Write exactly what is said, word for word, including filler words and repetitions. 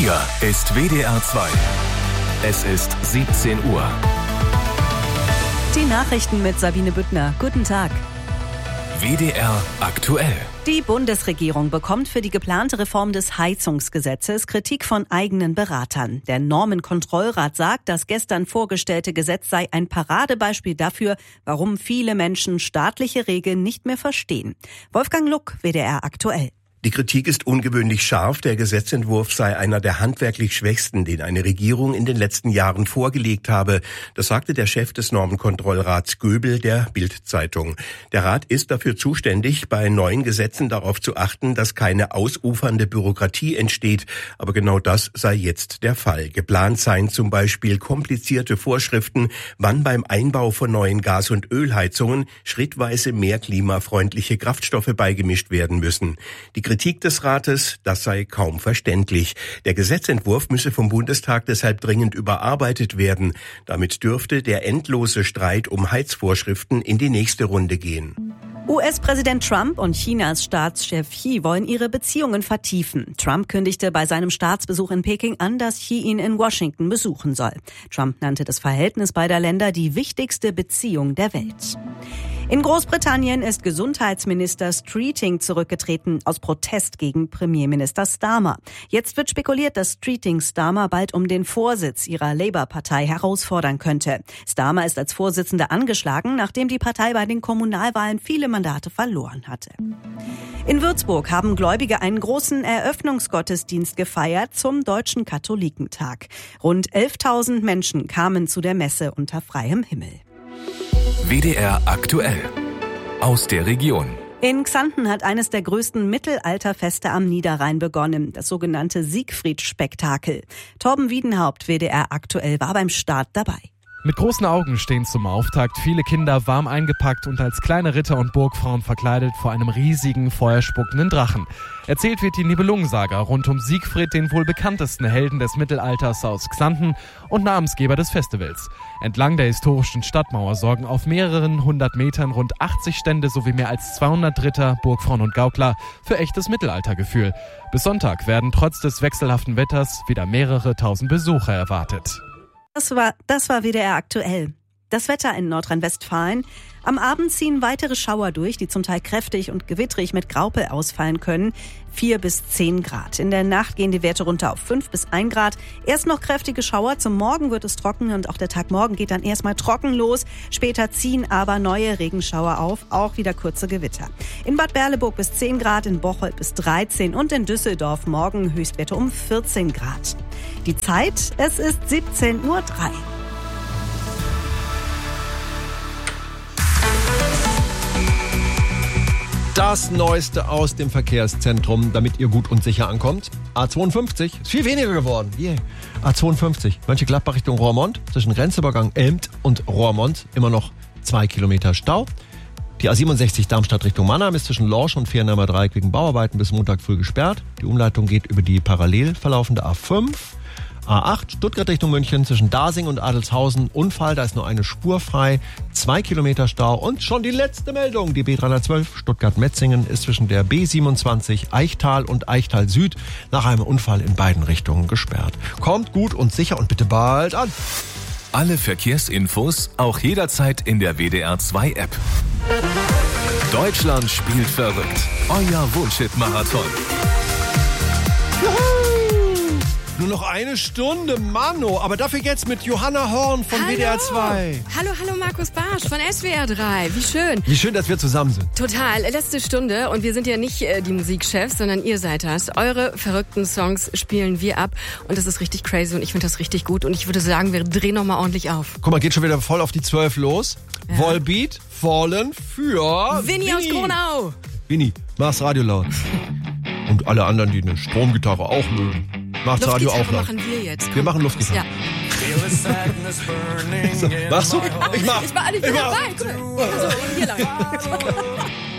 Hier ist W D R zwei. Es ist siebzehn Uhr. Die Nachrichten mit Sabine Büttner. Guten Tag. W D R aktuell. Die Bundesregierung bekommt für die geplante Reform des Heizungsgesetzes Kritik von eigenen Beratern. Der Normenkontrollrat sagt, das gestern vorgestellte Gesetz sei ein Paradebeispiel dafür, warum viele Menschen staatliche Regeln nicht mehr verstehen. Wolfgang Luck, W D R aktuell. Die Kritik ist ungewöhnlich scharf. Der Gesetzentwurf sei einer der handwerklich schwächsten, den eine Regierung in den letzten Jahren vorgelegt habe. Das sagte der Chef des Normenkontrollrats Göbel der Bild-Zeitung. Der Rat ist dafür zuständig, bei neuen Gesetzen darauf zu achten, dass keine ausufernde Bürokratie entsteht. Aber genau das sei jetzt der Fall. Geplant seien zum Beispiel komplizierte Vorschriften, wann beim Einbau von neuen Gas- und Ölheizungen schrittweise mehr klimafreundliche Kraftstoffe beigemischt werden müssen. Die Kritik des Rates, das sei kaum verständlich. Der Gesetzentwurf müsse vom Bundestag deshalb dringend überarbeitet werden. Damit dürfte der endlose Streit um Heizvorschriften in die nächste Runde gehen. U S-Präsident Trump und Chinas Staatschef Xi wollen ihre Beziehungen vertiefen. Trump kündigte bei seinem Staatsbesuch in Peking an, dass Xi ihn in Washington besuchen soll. Trump nannte das Verhältnis beider Länder die wichtigste Beziehung der Welt. In Großbritannien ist Gesundheitsminister Streeting zurückgetreten aus Protest gegen Premierminister Starmer. Jetzt wird spekuliert, dass Streeting Starmer bald um den Vorsitz ihrer Labour-Partei herausfordern könnte. Starmer ist als Vorsitzender angeschlagen, nachdem die Partei bei den Kommunalwahlen viele Mandate verloren hatte. In Würzburg haben Gläubige einen großen Eröffnungsgottesdienst gefeiert zum Deutschen Katholikentag. Rund elftausend Menschen kamen zu der Messe unter freiem Himmel. W D R aktuell. Aus der Region. In Xanten hat eines der größten Mittelalterfeste am Niederrhein begonnen, das sogenannte Siegfried-Spektakel. Torben Wiedenhaupt, W D R aktuell, war beim Start dabei. Mit großen Augen stehen zum Auftakt viele Kinder warm eingepackt und als kleine Ritter und Burgfrauen verkleidet vor einem riesigen, feuerspuckenden Drachen. Erzählt wird die Nibelungensaga rund um Siegfried, den wohl bekanntesten Helden des Mittelalters aus Xanten und Namensgeber des Festivals. Entlang der historischen Stadtmauer sorgen auf mehreren hundert Metern rund achtzig Stände sowie mehr als zweihundert Ritter, Burgfrauen und Gaukler für echtes Mittelaltergefühl. Bis Sonntag werden trotz des wechselhaften Wetters wieder mehrere tausend Besucher erwartet. Das war, das war W D R aktuell. Das Wetter in Nordrhein-Westfalen. Am Abend ziehen weitere Schauer durch, die zum Teil kräftig und gewittrig mit Graupel ausfallen können. vier bis zehn Grad. In der Nacht gehen die Werte runter auf fünf bis ein Grad. Erst noch kräftige Schauer, zum Morgen wird es trocken und auch der Tag morgen geht dann erstmal trocken los. Später ziehen aber neue Regenschauer auf, auch wieder kurze Gewitter. In Bad Berleburg bis zehn Grad, in Bocholt bis dreizehn und in Düsseldorf morgen Höchstwerte um vierzehn Grad. Die Zeit, es ist siebzehn Uhr drei. Das Neueste aus dem Verkehrszentrum, damit ihr gut und sicher ankommt. A zweiundfünfzig ist viel weniger geworden. Yeah. A zweiundfünfzig, Mönchengladbach Richtung Roermond, zwischen Grenzübergang Elmt und Roermond immer noch zwei Kilometer Stau. Die A siebenundsechzig Darmstadt Richtung Mannheim ist zwischen Lorsch und Viernheimer Dreieck wegen Bauarbeiten bis Montag früh gesperrt. Die Umleitung geht über die parallel verlaufende A fünf. A acht, Stuttgart Richtung München, zwischen Dasing und Adelshausen, Unfall, da ist nur eine Spur frei, zwei Kilometer Stau und schon die letzte Meldung, die B dreihundertzwölf Stuttgart-Metzingen ist zwischen der B siebenundzwanzig Eichtal und Eichtal Süd nach einem Unfall in beiden Richtungen gesperrt. Kommt gut und sicher und bitte bald an. Alle Verkehrsinfos auch jederzeit in der W D R zwei App. Deutschland spielt verrückt. Euer Bullshit-Marathon. Nur noch eine Stunde, Mano. Aber dafür jetzt mit Johanna Horn von hallo. W D R zwei. Hallo, hallo Markus Barsch von S W R drei. Wie schön. Wie schön, dass wir zusammen sind. Total. Letzte Stunde und wir sind ja nicht äh, die Musikchefs, sondern ihr seid das. Eure verrückten Songs spielen wir ab und das ist richtig crazy und ich finde das richtig gut und ich würde sagen, wir drehen nochmal ordentlich auf. Guck mal, geht schon wieder voll auf die zwölf los. Ja. Volbeat, Fallen für Winnie aus Kronau. Winnie, mach's Radio laut. Und alle anderen, die eine Stromgitarre auch mögen. Macht's Radio auch laut. machen wir jetzt. Komm. Wir machen Luftgitarre. Ja. So, machst du? Ich mach. Ich mach, ich bin ich mach. dabei. Guck mal. Also, hier lang.